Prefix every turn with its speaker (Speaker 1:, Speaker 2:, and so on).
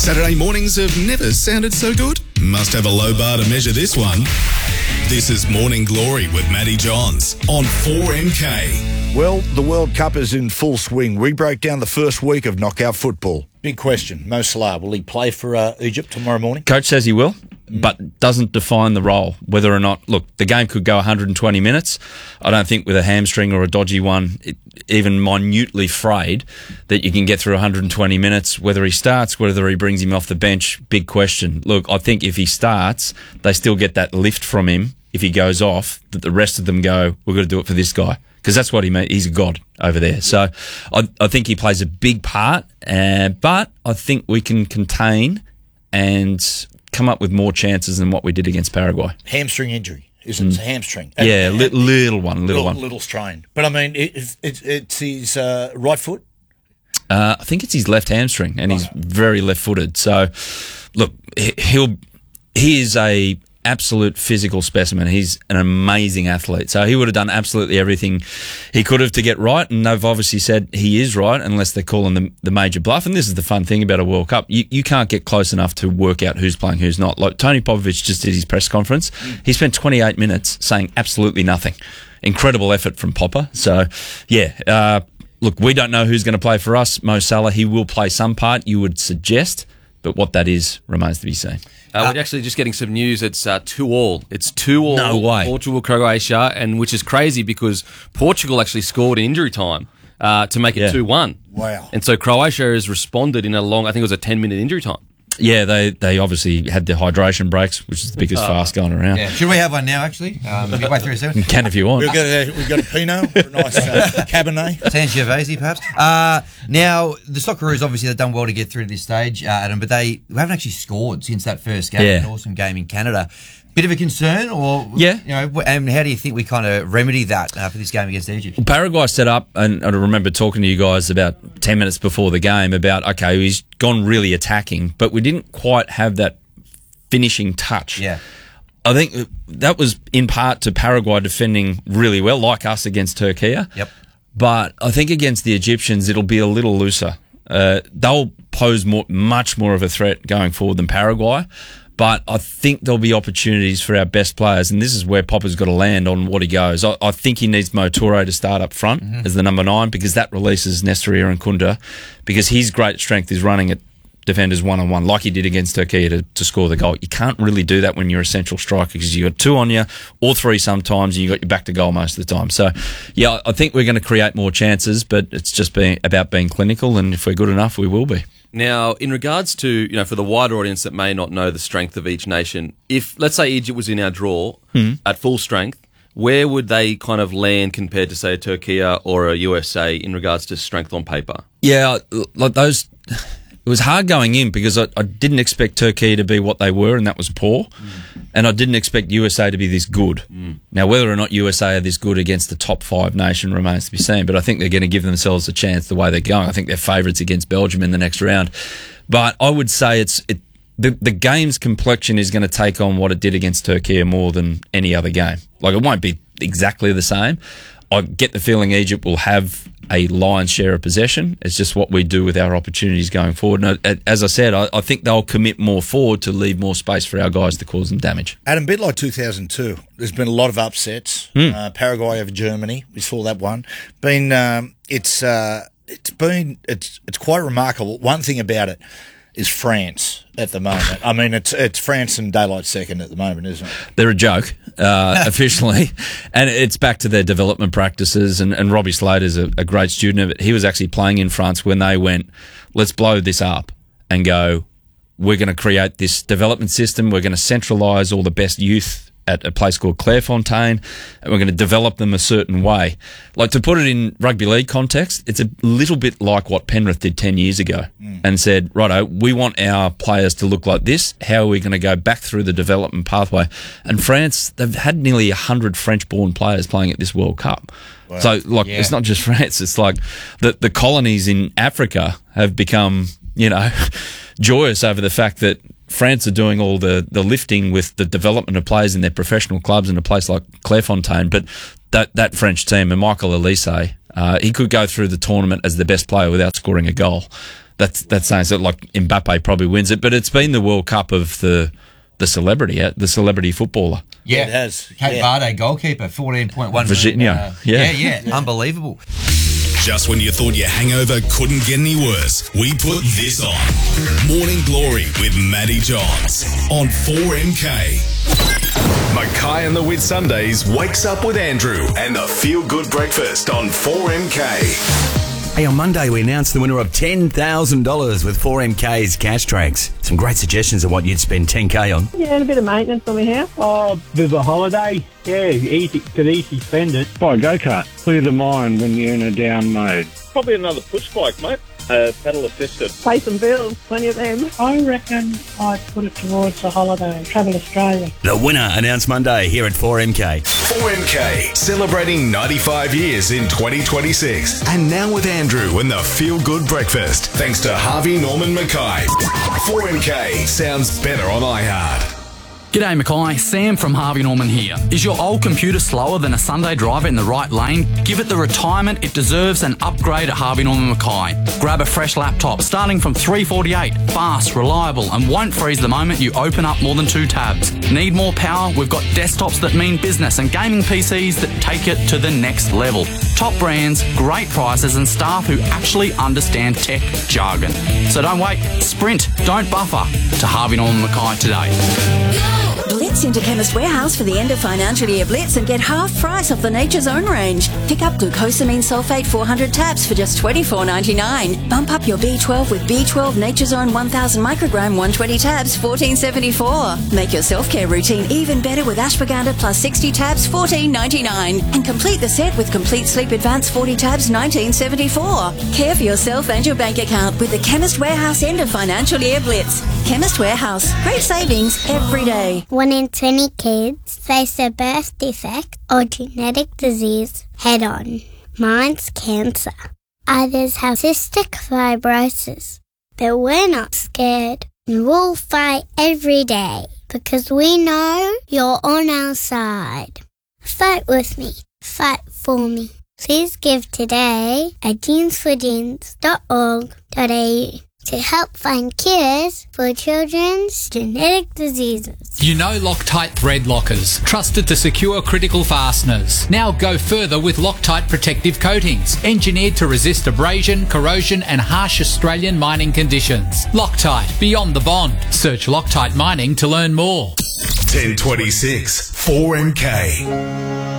Speaker 1: Saturday mornings have never sounded so good. Must have a low bar to measure this one. This is Morning Glory with Matty Johns on 4MK.
Speaker 2: Well, the World Cup is in full swing. We break down the first week of knockout football. Big question. Mo Salah, will he play for Egypt tomorrow morning?
Speaker 3: Coach says he will, but doesn't define the role. Whether or not, look, the game could go 120 minutes. I don't think with a hamstring or a dodgy one, even minutely frayed, that you can get through 120 minutes. Whether he starts, whether he brings him off the bench, big question. Look, I think if he starts, they still get that lift from him if he goes off, that the rest of them go, we've got to do it for this guy. Because that's what he means. He's a god over there. So I think he plays a big part, but I think we can contain and come up with more chances than what we did against Paraguay.
Speaker 2: Hamstring injury. Isn't it? It's a hamstring.
Speaker 3: Yeah, little one.
Speaker 2: Little strain. But I mean, it's his right foot?
Speaker 3: I think it's his left hamstring, and he's very left-footed. So, look, he is a absolute physical specimen. He's an amazing athlete. So he would have done absolutely everything he could have to get right, and they've obviously said he is right unless they're calling the major bluff. And this is the fun thing about a World Cup. You can't get close enough to work out who's playing, who's not. Like Tony Popovich just did his press conference. He spent 28 minutes saying absolutely nothing. Incredible effort from Popper. So, yeah, look, we don't know who's going to play for us. Mo Salah, he will play some part, you would suggest, but what that is remains to be seen.
Speaker 4: We're actually just getting some news. It's 2-2. It's 2-2.
Speaker 3: No way.
Speaker 4: Portugal, Croatia, and which is crazy because Portugal actually scored in injury time to make it 2-1.
Speaker 2: Wow.
Speaker 4: And so Croatia has responded in I think it was a 10-minute injury time.
Speaker 3: Yeah, they obviously had the hydration breaks, which is the biggest fast going around.
Speaker 5: Yeah. Should we have one now, actually? Midway through the
Speaker 3: You can if you want.
Speaker 2: We've got a Pinot, a nice Cabernet.
Speaker 5: Sangiovese, perhaps. Now, the Socceroos, obviously, they've done well to get through to this stage, Adam, but they haven't actually scored since that first game.
Speaker 3: Yeah.
Speaker 5: An awesome game in Canada. Bit of a concern, or
Speaker 3: Yeah.
Speaker 5: and how do you think we kind of remedy that for this game against Egypt?
Speaker 3: Well, Paraguay set up, and I remember talking to you guys about 10 minutes before the game about, okay, he's gone really attacking, but we didn't quite have that finishing touch.
Speaker 5: Yeah.
Speaker 3: I think that was in part to Paraguay defending really well, like us against Turkey.
Speaker 5: Yep.
Speaker 3: But I think against the Egyptians, it'll be a little looser. They'll pose much more of a threat going forward than Paraguay. But I think there'll be opportunities for our best players, and this is where Popper's got to land on what he goes. I think he needs Mo Toure to start up front as the number 9 because that releases Nestor Irankunda, because his great strength is running at defenders one-on-one like he did against Turkey to score the goal. You can't really do that when you're a central striker because you've got 2 on you, or 3 sometimes, and you've got your back to goal most of the time. So, yeah, I think we're going to create more chances, but it's just about being clinical, and if we're good enough, we will be.
Speaker 4: Now, in regards to, for the wider audience that may not know the strength of each nation, if, let's say, Egypt was in our draw at full strength, where would they kind of land compared to, say, a Turkey or a USA in regards to strength on paper?
Speaker 3: Yeah, like those... It was hard going in because I didn't expect Turkey to be what they were, and that was poor. And I didn't expect USA to be this good. Now, whether or not USA are this good against the top 5 nation remains to be seen, but I think they're going to give themselves a chance the way they're going. I think they're favourites against Belgium in the next round. But I would say the game's complexion is going to take on what it did against Turkey more than any other game. Like, it won't be exactly the same. I get the feeling Egypt will have a lion's share of possession. It's just what we do with our opportunities going forward. And as I said, I think they'll commit more forward to leave more space for our guys to cause them damage.
Speaker 2: Adam, a bit like 2002, there's been a lot of upsets. Paraguay over Germany, we saw that one. It's quite remarkable. One thing about it is France at the moment. I mean, it's France and daylight second at the moment, isn't it?
Speaker 3: They're a joke, officially. And it's back to their development practices. And Robbie Slater's a great student of it. He was actually playing in France when they went, let's blow this up and go, we're going to create this development system. We're going to centralise all the best youth at a place called Clairefontaine, and we're going to develop them a certain way. Like, to put it in rugby league context, it's a little bit like what Penrith did 10 years ago and said, righto, we want our players to look like this. How are we going to go back through the development pathway? And France, they've had nearly 100 French-born players playing at this World Cup. Wow. So, it's not just France. It's like the colonies in Africa have become, joyous over the fact that France are doing all the lifting with the development of players in their professional clubs in a place like Clairefontaine. But that French team, and Michael Elise, he could go through the tournament as the best player without scoring a goal. that's saying so. Like Mbappe probably wins it, but it's been the World Cup of the celebrity footballer.
Speaker 5: Yeah,
Speaker 2: It has.
Speaker 5: Cape
Speaker 2: Yeah.
Speaker 5: Verde goalkeeper, 14.1
Speaker 3: Virginia.
Speaker 5: Yeah, unbelievable.
Speaker 1: Just when you thought your hangover couldn't get any worse, we put this on. Morning Glory with Matty Johns on 4MK. Mackay and the Whitsundays wakes up with Andrew and the Feel Good Breakfast on 4MK.
Speaker 6: Hey, on Monday we announced the winner of $10,000 with 4MK's Cash Tracks. Some great suggestions of what you'd spend 10K on.
Speaker 7: Yeah, and a bit of maintenance on my house.
Speaker 8: Oh, there's a holiday. Yeah, easy spend it. Buy a go-kart. Clear the mind when you're in a down mode.
Speaker 9: Probably another push bike, mate. Pedal assisted.
Speaker 7: Pay some bills, plenty of them.
Speaker 10: I reckon I'd put it towards a holiday, travel Australia.
Speaker 6: The winner announced Monday here at 4MK.
Speaker 1: 4MK, celebrating 95 years in 2026. And now with Andrew and the Feel Good Breakfast. Thanks to Harvey Norman Mackay. 4MK sounds better on iHeart.
Speaker 11: G'day Mackay, Sam from Harvey Norman here. Is your old computer slower than a Sunday driver in the right lane? Give it the retirement it deserves and upgrade at Harvey Norman Mackay. Grab a fresh laptop starting from $348, fast, reliable and won't freeze the moment you open up more than 2 tabs. Need more power? We've got desktops that mean business and gaming PCs that take it to the next level. Top brands, great prices and staff who actually understand tech jargon. So don't wait, sprint, don't buffer to Harvey Norman Mackay today.
Speaker 12: Blitz into Chemist Warehouse for the end of financial year blitz and get half price off the Nature's Own range. Pick up glucosamine sulfate 400 tabs for just $24.99. Bump up your B12 with B12 Nature's Own 1000 microgram 120 tabs, $14.74. Make your self-care routine even better with ashwagandha plus 60 tabs, $14.99. And complete the set with Complete Sleep Advance 40 tabs, $19.74. Care for yourself and your bank account with the Chemist Warehouse end of financial year blitz. Chemist Warehouse. Great savings every day.
Speaker 13: 1 in 20 kids face a birth defect or genetic disease head-on. Mine's cancer. Others have cystic fibrosis. But we're not scared. And we'll fight every day because we know you're on our side. Fight with me. Fight for me. Please give today at jeansforjeans.org.au to help find cures for children's genetic diseases.
Speaker 14: You know Loctite thread lockers, trusted to secure critical fasteners. Now go further with Loctite protective coatings, engineered to resist abrasion, corrosion and harsh Australian mining conditions. Loctite, beyond the bond. Search Loctite Mining to learn more.
Speaker 1: 1026 4MK.